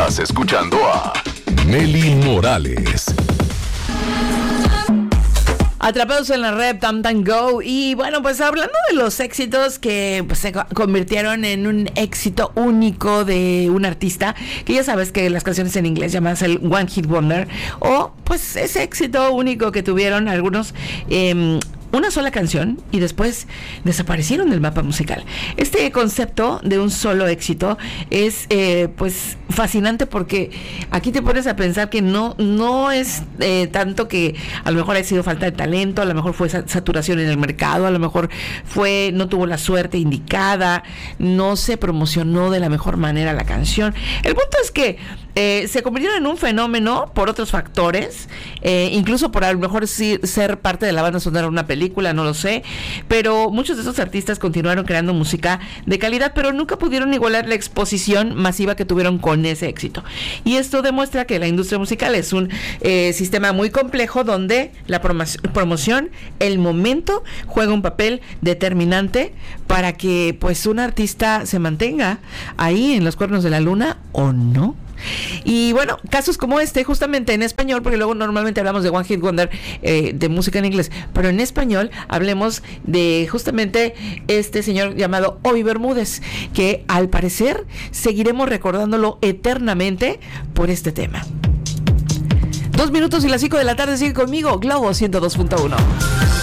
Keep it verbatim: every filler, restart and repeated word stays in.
Estás escuchando a Mely Morales. Atrapados en la red, Tam Tam Go. Y bueno, pues hablando de los éxitos que pues, se convirtieron en un éxito único de un artista, que ya sabes que las canciones en inglés llaman el One Hit Wonder, o pues ese éxito único que tuvieron algunos, eh, una sola canción y después desaparecieron del mapa musical. Este concepto de un solo éxito es eh, pues fascinante, porque aquí te pones a pensar que no, no es eh, tanto que a lo mejor ha sido falta de talento, a lo mejor fue saturación en el mercado, a lo mejor fue, no tuvo la suerte indicada, no se promocionó de la mejor manera la canción. El punto es que eh, se convirtieron en un fenómeno por otros factores, eh, incluso por a lo mejor sí, ser parte de la banda sonora de una película, no lo sé, pero muchos de esos artistas continuaron creando música de calidad, pero nunca pudieron igualar la exposición masiva que tuvieron con ese éxito. Y esto demuestra que la industria musical es un eh, sistema muy complejo, donde la promoción, promoción, el momento juega un papel determinante para que pues un artista se mantenga ahí en los cuernos de la luna o no. Y bueno, casos como este, justamente en español, porque luego normalmente hablamos de One Hit Wonder, eh, de música en inglés, pero en español hablemos de justamente este señor llamado Obi Bermúdez, que al parecer seguiremos recordándolo eternamente por este tema. Dos minutos y las cinco de la tarde, sigue conmigo, Globo ciento dos punto uno.